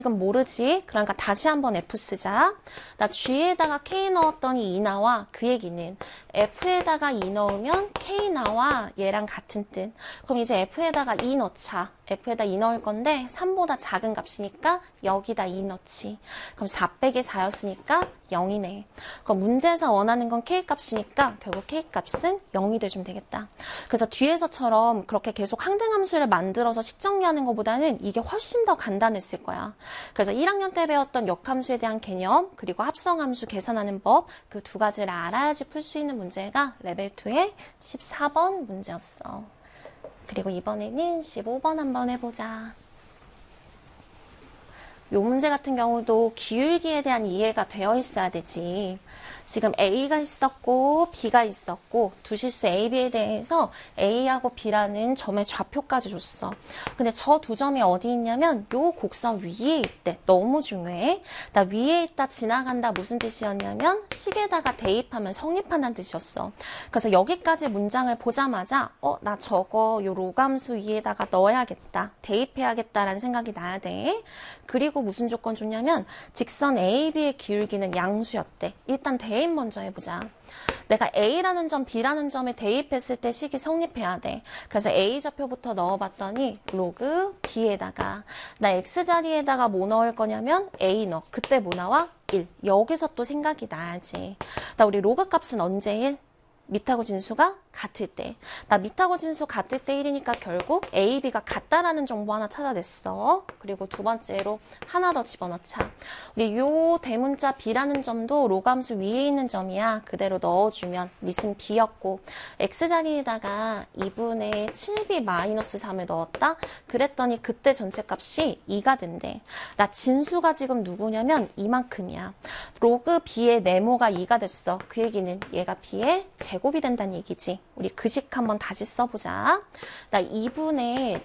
지금 모르지? 그러니까 다시 한번 F 쓰자. 나 G에다가 K 넣었더니 2 나와. 그 얘기는 F에다가 2 넣으면 K 나와. 얘랑 같은 뜻. 그럼 이제 F에다가 2 넣자. F에다 2 넣을 건데 3보다 작은 값이니까 여기다 2 넣지. 그럼 4 빼기 4였으니까 0이네. 그럼 문제에서 원하는 건 K 값이니까 결국 K 값은 0이 돼주면 되겠다. 그래서 뒤에서처럼 그렇게 계속 항등함수를 만들어서 식정리하는 것보다는 이게 훨씬 더 간단했을 거야. 그래서 1학년 때 배웠던 역함수에 대한 개념 그리고 합성함수 계산하는 법 그 두 가지를 알아야지 풀 수 있는 문제가 레벨 2의 14번 문제였어. 그리고 이번에는 15번 한번 해보자. 요 문제 같은 경우도 기울기에 대한 이해가 되어 있어야 되지. 지금 A가 있었고 B가 있었고 두 실수 A, B에 대해서 A하고 B라는 점의 좌표까지 줬어. 근데 저 두 점이 어디 있냐면 요 곡선 위에 있대. 너무 중요해. 나 위에 있다 지나간다 무슨 뜻이었냐면 식에다가 대입하면 성립한다는 뜻이었어. 그래서 여기까지 문장을 보자마자 나 저거 요 로감수 위에다가 넣어야겠다. 대입해야겠다라는 생각이 나야 돼. 그리고 무슨 조건 줬냐면 직선 AB의 기울기는 양수였대. 일단 대입 먼저 해보자. 내가 A라는 점, B라는 점에 대입했을 때 식이 성립해야 돼. 그래서 A 좌표부터 넣어봤더니 로그 B에다가 나 X자리에다가 뭐 넣을 거냐면 A 넣어. 그때 뭐 나와? 1. 여기서 또 생각이 나야지. 나 우리 로그 값은 언제 1? 밑하고 진수가 같을 때. 나 밑하고 진수 같을 때 1이니까 결국 A, B가 같다라는 정보 하나 찾아냈어. 그리고 두 번째로 하나 더 집어넣자. 우리 요 대문자 B라는 점도 로감수 위에 있는 점이야. 그대로 넣어주면 밑은 B였고 X자리에다가 2분의 7B-3을 넣었다. 그랬더니 그때 전체 값이 2가 된대. 나 진수가 지금 누구냐면 이만큼이야. 로그 B의 네모가 2가 됐어. 그 얘기는 얘가 B의 제곱이 된다는 얘기지. 우리 그 식 한번 다시 써보자. 나 2분의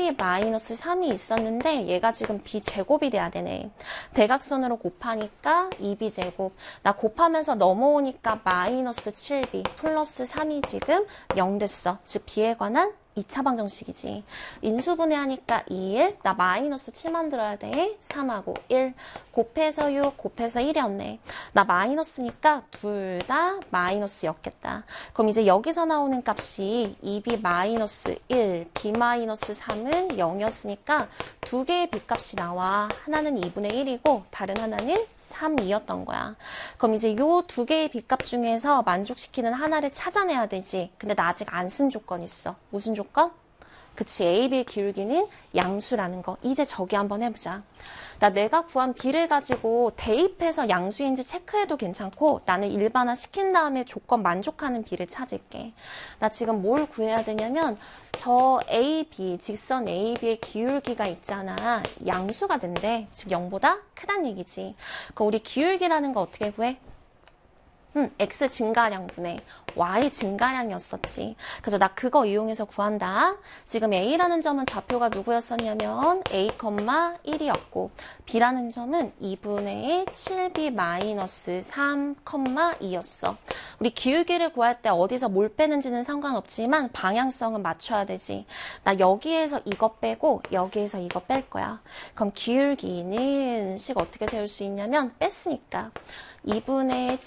7B-3이 있었는데 얘가 지금 B제곱이 돼야 되네. 대각선으로 곱하니까 2B제곱. 나 곱하면서 넘어오니까 마이너스 7B 플러스 3이 지금 0 됐어. 즉 B에 관한 2차 방정식이지. 인수분해하니까 2, 1. 나 마이너스 7 만들어야 돼. 3하고 1. 곱해서 6, 곱해서 1이었네. 나 마이너스니까 둘 다 마이너스였겠다. 그럼 이제 여기서 나오는 값이 2b 마이너스 1, b 마이너스 3은 0이었으니까 두 개의 b값이 나와. 하나는 2분의 1이고 다른 하나는 3, 2였던 거야. 그럼 이제 요 두 개의 b값 중에서 만족시키는 하나를 찾아내야 되지. 근데 나 아직 안 쓴 조건 있어. 무슨 조건? 그치, A, B의 기울기는 양수라는 거. 이제 저기 한번 해보자. 내가 구한 B를 가지고 대입해서 양수인지 체크해도 괜찮고 나는 일반화 시킨 다음에 조건 만족하는 B를 찾을게. 나 지금 뭘 구해야 되냐면 저 A, B, 직선 A, B의 기울기가 있잖아. 양수가 된대. 즉 0보다 크다는 얘기지. 그럼 우리 기울기라는 거 어떻게 구해? X 증가량 분의 Y 증가량이었었지. 그래서 나 그거 이용해서 구한다. 지금 A라는 점은 좌표가 누구였었냐면 A, 1이었고 B라는 점은 2분의 7B-3, 2였어. 우리 기울기를 구할 때 어디서 뭘 빼는지는 상관없지만 방향성은 맞춰야 되지. 나 여기에서 이거 빼고 여기에서 이거 뺄 거야. 그럼 기울기는 식 어떻게 세울 수 있냐면 뺐으니까 2분의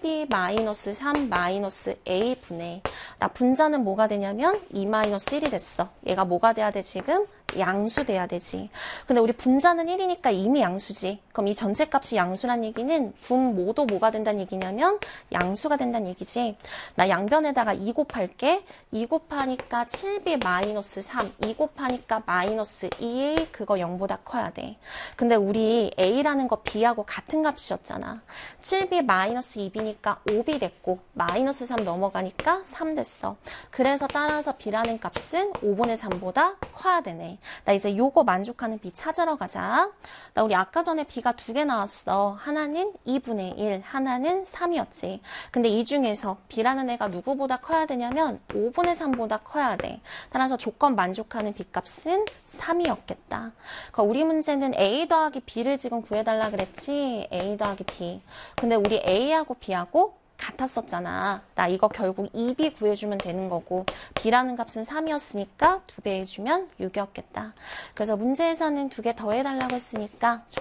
7B-3 A분의 나 분자는 뭐가 되냐면 2-1이 됐어. 얘가 뭐가 돼야 돼 지금? 양수 돼야 되지. 근데 우리 분자는 1이니까 이미 양수지. 그럼 이 전체 값이 양수란 얘기는 분모도 뭐가 된다는 얘기냐면 양수가 된다는 얘기지. 나 양변에다가 2 곱할게. 2 곱하니까 7B-3, 2 곱하니까 마이너스 2A 그거 0보다 커야 돼. 근데 우리 A라는 거 B하고 같은 값이었잖아. 7B-2B니까 5B 됐고 마이너스 3 넘어가니까 3 됐어. 그래서 따라서 B라는 값은 5분의 3보다 커야 되네. 나 이제 요거 만족하는 B 찾으러 가자. 나 우리 아까 전에 B가 두 개 나왔어. 하나는 2분의 1, 하나는 3이었지. 근데 이 중에서 B라는 애가 누구보다 커야 되냐면 5분의 3보다 커야 돼. 따라서 조건 만족하는 B 값은 3이었겠다. 그러니까 우리 문제는 A 더하기 B를 지금 구해달라 그랬지. A 더하기 B. 근데 우리 A하고 B하고 같았었잖아. 나 이거 결국 2b 구해주면 되는 거고 b라는 값은 3이었으니까 2배 해주면 6이었겠다. 그래서 문제에서는 2개 더해달라고 했으니까